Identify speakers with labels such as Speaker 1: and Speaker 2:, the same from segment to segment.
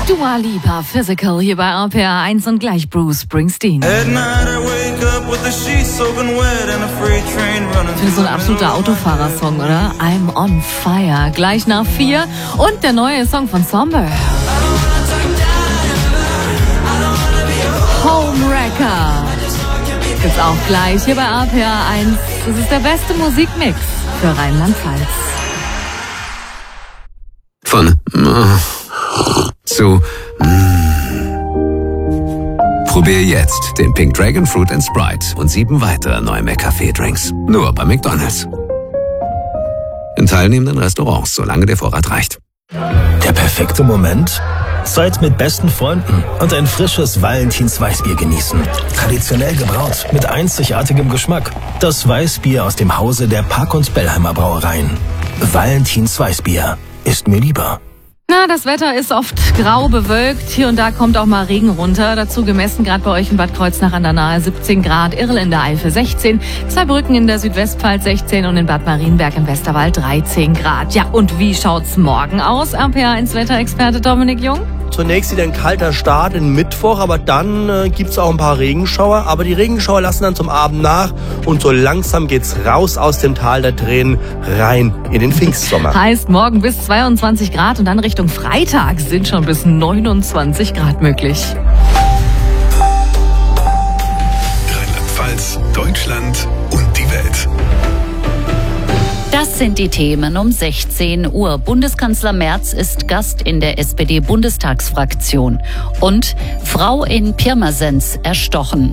Speaker 1: Dua Lipa, Physical hier bei RPR 1 und gleich Bruce Springsteen. Für so ein absoluter Autofahrersong, oder? I'm on fire. Gleich nach 4 und der neue Song von Somber. Homewrecker. Gibt's auch gleich hier bei RPR 1. Das ist der beste Musikmix für Rheinland-Pfalz.
Speaker 2: Von zu Probier jetzt den Pink Dragon Fruit & Sprite und 7 weitere neue McCafé-Drinks. Nur bei McDonald's. In teilnehmenden Restaurants, solange der Vorrat reicht.
Speaker 3: Der perfekte Moment? Zeit mit besten Freunden und ein frisches Valentins Weißbier genießen. Traditionell gebraut, mit einzigartigem Geschmack. Das Weißbier aus dem Hause der Park- und Bellheimer Brauereien. Valentins Weißbier ist mir lieber.
Speaker 1: Na, das Wetter ist oft grau bewölkt. Hier und da kommt auch mal Regen runter. Dazu gemessen gerade bei euch in Bad Kreuznach an der Nahe 17 Grad, Irl in der Eifel 16, Zweibrücken in der Südwestpfalz 16 und in Bad Marienberg im Westerwald 13 Grad. Ja, und wie schaut's morgen aus? RPR1 Wetterexperte Dominik Jung?
Speaker 4: Zunächst wieder ein kalter Start in Mittwoch, aber dann gibt's auch ein paar Regenschauer. Aber die Regenschauer lassen dann zum Abend nach und so langsam geht's raus aus dem Tal der Tränen rein in den Pfingstsommer.
Speaker 1: Heißt morgen bis 22 Grad und dann Richtung Freitag sind schon bis 29 Grad möglich.
Speaker 5: Rheinland-Pfalz, Deutschland und die Welt.
Speaker 6: Das sind die Themen um 16 Uhr. Bundeskanzler Merz ist Gast in der SPD-Bundestagsfraktion. Und Frau in Pirmasens erstochen.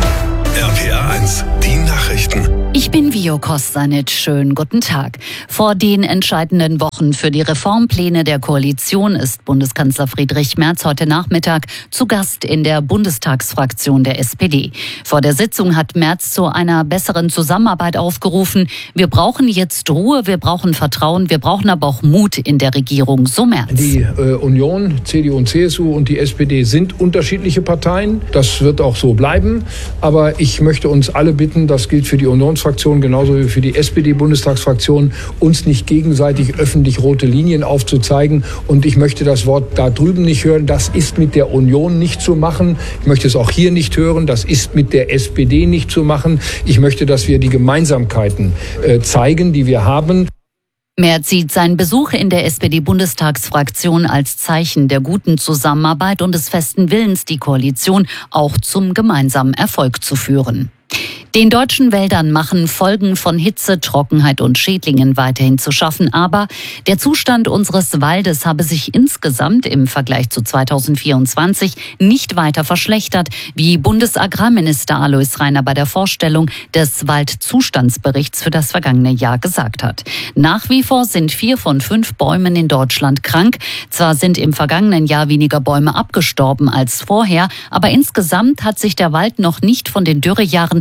Speaker 5: RPR 1, die Nachrichten.
Speaker 6: Ich bin Vio Kostanic. Schönen guten Tag. Vor den entscheidenden Wochen für die Reformpläne der Koalition ist Bundeskanzler Friedrich Merz heute Nachmittag zu Gast in der Bundestagsfraktion der SPD. Vor der Sitzung hat Merz zu einer besseren Zusammenarbeit aufgerufen. Wir brauchen jetzt Ruhe, wir brauchen Vertrauen, wir brauchen aber auch Mut in der Regierung, so Merz.
Speaker 7: Die Union, CDU und CSU und die SPD sind unterschiedliche Parteien. Das wird auch so bleiben. Aber ich möchte uns alle bitten, das gilt für die Unionsfraktion genauso wie für die SPD-Bundestagsfraktion, uns nicht gegenseitig öffentlich rote Linien aufzuzeigen. Und ich möchte das Wort da drüben nicht hören. Das ist mit der Union nicht zu machen. Ich möchte es auch hier nicht hören. Das ist mit der SPD nicht zu machen. Ich möchte, dass wir die Gemeinsamkeiten zeigen, die wir haben.
Speaker 6: Merz sieht seinen Besuch in der SPD-Bundestagsfraktion als Zeichen der guten Zusammenarbeit und des festen Willens, die Koalition auch zum gemeinsamen Erfolg zu führen. Den deutschen Wäldern machen Folgen von Hitze, Trockenheit und Schädlingen weiterhin zu schaffen. Aber der Zustand unseres Waldes habe sich insgesamt im Vergleich zu 2024 nicht weiter verschlechtert, wie Bundesagrarminister Alois Rainer bei der Vorstellung des Waldzustandsberichts für das vergangene Jahr gesagt hat. Nach wie vor sind 4 von 5 Bäumen in Deutschland krank. Zwar sind im vergangenen Jahr weniger Bäume abgestorben als vorher, aber insgesamt hat sich der Wald noch nicht von den Dürrejahren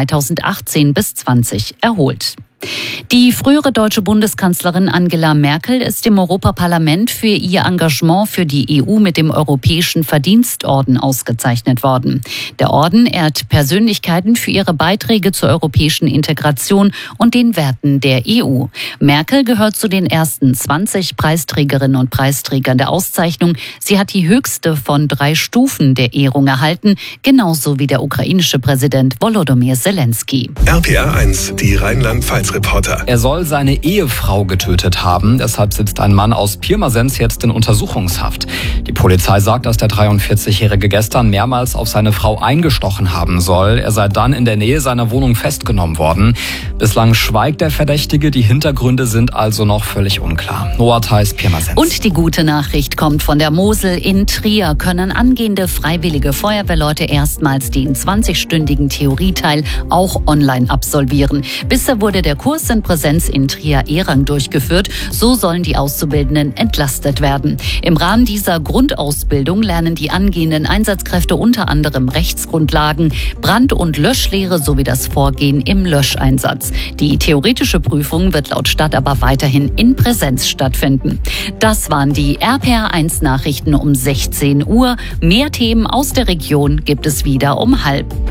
Speaker 6: 2018 bis 20 erholt. Die frühere deutsche Bundeskanzlerin Angela Merkel ist im Europaparlament für ihr Engagement für die EU mit dem Europäischen Verdienstorden ausgezeichnet worden. Der Orden ehrt Persönlichkeiten für ihre Beiträge zur europäischen Integration und den Werten der EU. Merkel gehört zu den ersten 20 Preisträgerinnen und Preisträgern der Auszeichnung. Sie hat die höchste von 3 Stufen der Ehrung erhalten, genauso wie der ukrainische Präsident Volodymyr Zelensky.
Speaker 5: RPR 1, die Rheinland-Pfalz Reporter.
Speaker 8: Er soll seine Ehefrau getötet haben. Deshalb sitzt ein Mann aus Pirmasens jetzt in Untersuchungshaft. Die Polizei sagt, dass der 43-Jährige gestern mehrmals auf seine Frau eingestochen haben soll. Er sei dann in der Nähe seiner Wohnung festgenommen worden. Bislang schweigt der Verdächtige. Die Hintergründe sind also noch völlig unklar. Noah Theis, Pirmasens.
Speaker 6: Und die gute Nachricht kommt von der Mosel. In Trier können angehende freiwillige Feuerwehrleute erstmals den 20-stündigen Theorieteil auch online absolvieren. Bisher wurde der Kurs in Präsenz in Trier-Ehrang durchgeführt. So sollen die Auszubildenden entlastet werden. Im Rahmen dieser Grundausbildung lernen die angehenden Einsatzkräfte unter anderem Rechtsgrundlagen, Brand- und Löschlehre sowie das Vorgehen im Löscheinsatz. Die theoretische Prüfung wird laut Stadt aber weiterhin in Präsenz stattfinden. Das waren die RPR1 Nachrichten um 16 Uhr. Mehr Themen aus der Region gibt es wieder um 12:30.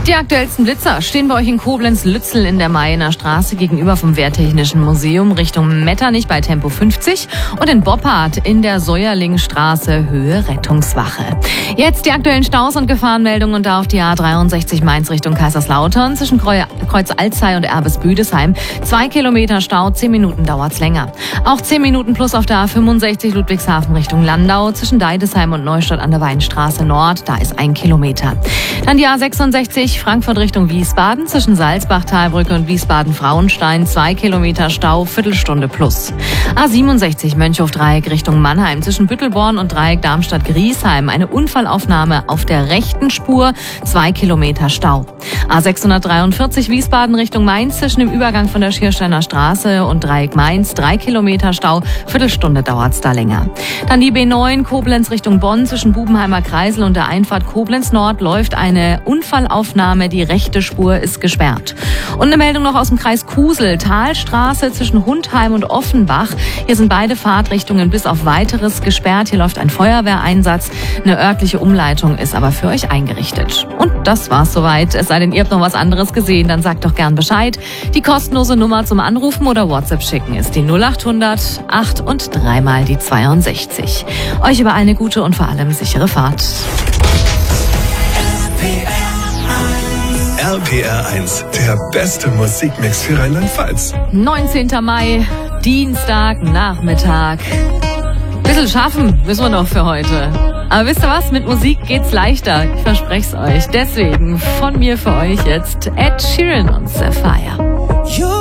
Speaker 1: Die aktuellsten Blitzer stehen bei euch in Koblenz-Lützel in der Mayener Straße gegenüber vom Wehrtechnischen Museum Richtung Metternich bei Tempo 50 und in Boppard in der Säuerlingstraße Höhe Rettungswache. Jetzt die aktuellen Staus und Gefahrenmeldungen und da auf die A63 Mainz Richtung Kaiserslautern zwischen Kreuz Alzey und Erbes-Büdesheim. 2 Kilometer Stau, 10 Minuten dauert's länger. Auch 10 Minuten plus auf der A65 Ludwigshafen Richtung Landau zwischen Deidesheim und Neustadt an der Weinstraße Nord. Da ist 1 Kilometer. Dann die A66 Frankfurt Richtung Wiesbaden zwischen Salzbach-Talbrücke und Wiesbaden-Frauenstein. 2 Kilometer Stau, Viertelstunde plus. A67 Mönchhof-Dreieck Richtung Mannheim zwischen Büttelborn und Dreieck Darmstadt-Griesheim. Eine Unfallaufnahme auf der rechten Spur, 2 Kilometer Stau. A643 Wiesbaden Richtung Mainz zwischen dem Übergang von der Schiersteiner Straße und Dreieck Mainz. 3 Kilometer Stau, Viertelstunde dauert's da länger. Dann die B9 Koblenz Richtung Bonn zwischen Bubenheimer Kreisel und der Einfahrt Koblenz Nord läuft eine Unfallaufnahme. Die rechte Spur ist gesperrt. Und eine Meldung noch aus dem Kreis Kusel. Talstraße zwischen Hundheim und Offenbach. Hier sind beide Fahrtrichtungen bis auf Weiteres gesperrt. Hier läuft ein Feuerwehreinsatz. Eine örtliche Umleitung ist aber für euch eingerichtet. Und das war's soweit. Es sei denn, ihr habt noch was anderes gesehen, dann sagt doch gern Bescheid. Die kostenlose Nummer zum Anrufen oder WhatsApp schicken ist die 0800 8 und 3 mal die 62. Euch über eine gute und vor allem sichere Fahrt.
Speaker 5: RPR 1, der beste Musikmix für Rheinland-Pfalz.
Speaker 1: 19. Mai, Dienstag, Nachmittag. Bisschen schaffen müssen wir noch für heute. Aber wisst ihr was? Mit Musik geht's leichter. Ich verspreche es euch. Deswegen von mir für euch jetzt Ed Sheeran und Sapphire.